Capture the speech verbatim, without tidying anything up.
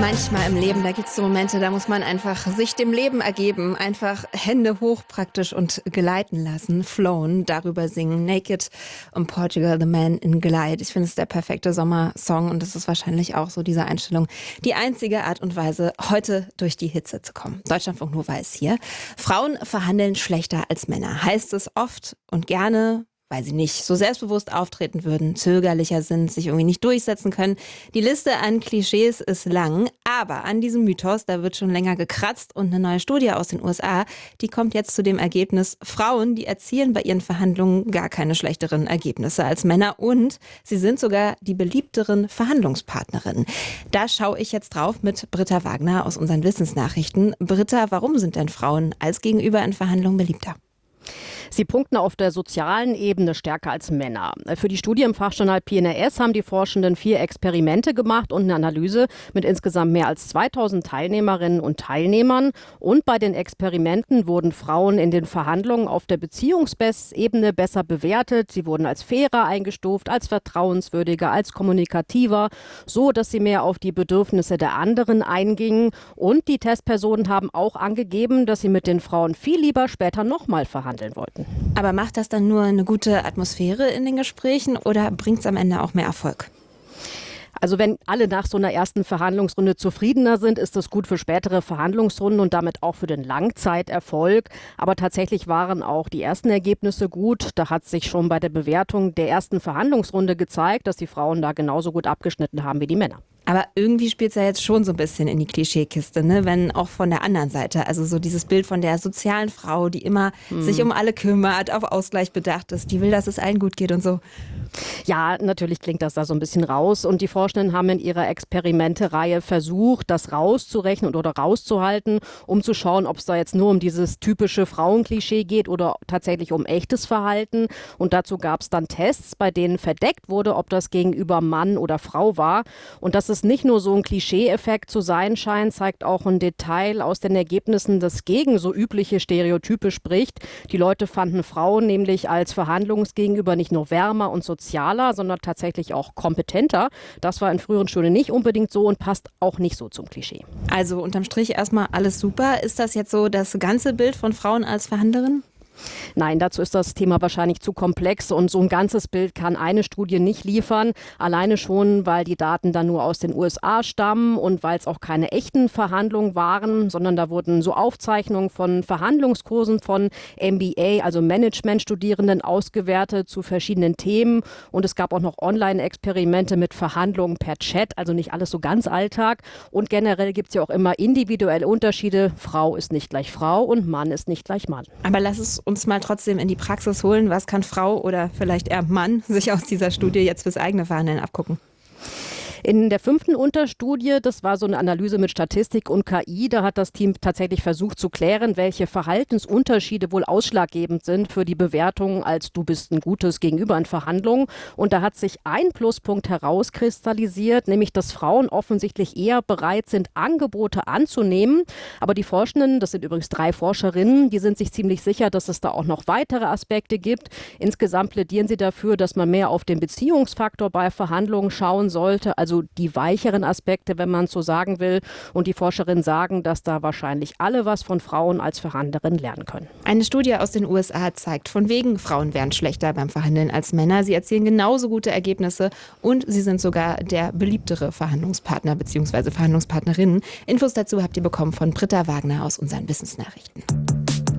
Manchmal im Leben, da gibt es so Momente, da muss man einfach sich dem Leben ergeben, einfach Hände hoch praktisch und gleiten lassen, flown, darüber singen, Naked und Portugal, The Man in Glide. Ich finde, es ist der perfekte Sommersong und das ist wahrscheinlich auch so diese Einstellung, die einzige Art und Weise, heute durch die Hitze zu kommen. Deutschlandfunk Nova ist hier. Frauen verhandeln schlechter als Männer, heißt es oft und gerne, weil sie nicht so selbstbewusst auftreten würden, zögerlicher sind, sich irgendwie nicht durchsetzen können. Die Liste an Klischees ist lang, aber an diesem Mythos, da wird schon länger gekratzt und eine neue Studie aus den U S A, die kommt jetzt zu dem Ergebnis, Frauen, die erzielen bei ihren Verhandlungen gar keine schlechteren Ergebnisse als Männer und sie sind sogar die beliebteren Verhandlungspartnerinnen. Da schaue ich jetzt drauf mit Britta Wagner aus unseren Wissensnachrichten. Britta, warum sind denn Frauen als Gegenüber in Verhandlungen beliebter? Sie punkten auf der sozialen Ebene stärker als Männer. Für die Studie im Fachjournal P N R S haben die Forschenden vier Experimente gemacht und eine Analyse mit insgesamt mehr als zweitausend Teilnehmerinnen und Teilnehmern. Und bei den Experimenten wurden Frauen in den Verhandlungen auf der Beziehungsebene besser bewertet. Sie wurden als fairer eingestuft, als vertrauenswürdiger, als kommunikativer, so dass sie mehr auf die Bedürfnisse der anderen eingingen. Und die Testpersonen haben auch angegeben, dass sie mit den Frauen viel lieber später nochmal verhandeln wollten. Aber macht das dann nur eine gute Atmosphäre in den Gesprächen oder bringt es am Ende auch mehr Erfolg? Also wenn alle nach so einer ersten Verhandlungsrunde zufriedener sind, ist das gut für spätere Verhandlungsrunden und damit auch für den Langzeiterfolg. Aber tatsächlich waren auch die ersten Ergebnisse gut. Da hat sich schon bei der Bewertung der ersten Verhandlungsrunde gezeigt, dass die Frauen da genauso gut abgeschnitten haben wie die Männer. Aber irgendwie spielt es ja jetzt schon so ein bisschen in die Klischeekiste, ne? Wenn auch von der anderen Seite. Also so dieses Bild von der sozialen Frau, die immer hm. sich um alle kümmert, auf Ausgleich bedacht ist, die will, dass es allen gut geht und so. Ja, natürlich klingt das da so ein bisschen raus. Und die Forschenden haben in ihrer Experimente-Reihe versucht, das rauszurechnen oder rauszuhalten, um zu schauen, ob es da jetzt nur um dieses typische Frauenklischee geht oder tatsächlich um echtes Verhalten. Und dazu gab es dann Tests, bei denen verdeckt wurde, ob das gegenüber Mann oder Frau war. Und dass es nicht nur so ein Klischee-Effekt zu sein scheint, zeigt auch ein Detail aus den Ergebnissen, das gegen so übliche Stereotype spricht. Die Leute fanden Frauen nämlich als Verhandlungsgegenüber nicht nur wärmer und sozialer, sondern tatsächlich auch kompetenter. Das war in früheren Studien nicht unbedingt so und passt auch nicht so zum Klischee. Also unterm Strich erstmal alles super. Ist das jetzt so das ganze Bild von Frauen als Verhandlerin? Nein, dazu ist das Thema wahrscheinlich zu komplex und so ein ganzes Bild kann eine Studie nicht liefern. Alleine schon, weil die Daten dann nur aus den U S A stammen und weil es auch keine echten Verhandlungen waren, sondern da wurden so Aufzeichnungen von Verhandlungskursen von M B A, also Management-Studierenden, ausgewertet zu verschiedenen Themen. Und es gab auch noch Online-Experimente mit Verhandlungen per Chat, also nicht alles so ganz Alltag. Und generell gibt es ja auch immer individuelle Unterschiede. Frau ist nicht gleich Frau und Mann ist nicht gleich Mann. Aber lass es uns mal trotzdem in die Praxis holen. Was kann Frau oder vielleicht eher Mann sich aus dieser Studie jetzt fürs eigene Verhandeln abgucken? In der fünften Unterstudie, das war so eine Analyse mit Statistik und K I, da hat das Team tatsächlich versucht zu klären, welche Verhaltensunterschiede wohl ausschlaggebend sind für die Bewertung als du bist ein gutes Gegenüber in Verhandlungen. Und da hat sich ein Pluspunkt herauskristallisiert, nämlich dass Frauen offensichtlich eher bereit sind, Angebote anzunehmen. Aber die Forschenden, das sind übrigens drei Forscherinnen, die sind sich ziemlich sicher, dass es da auch noch weitere Aspekte gibt. Insgesamt plädieren sie dafür, dass man mehr auf den Beziehungsfaktor bei Verhandlungen schauen sollte, also Also die weicheren Aspekte, wenn man so sagen will. Und die Forscherinnen sagen, dass da wahrscheinlich alle was von Frauen als Verhandlerin lernen können. Eine Studie aus den U S A zeigt, von wegen Frauen wären schlechter beim Verhandeln als Männer. Sie erzielen genauso gute Ergebnisse und sie sind sogar der beliebtere Verhandlungspartner bzw. Verhandlungspartnerinnen. Infos dazu habt ihr bekommen von Britta Wagner aus unseren Wissensnachrichten.